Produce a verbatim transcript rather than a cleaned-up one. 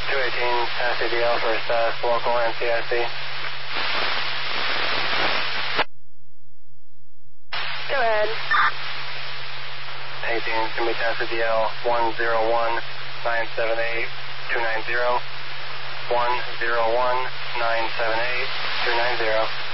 two eighteen, pass A D L for status local N C I C. Go ahead. eighteen, can be task A D L one zero one nine seven eight two nine zero. one zero one nine seven eight two nine zero.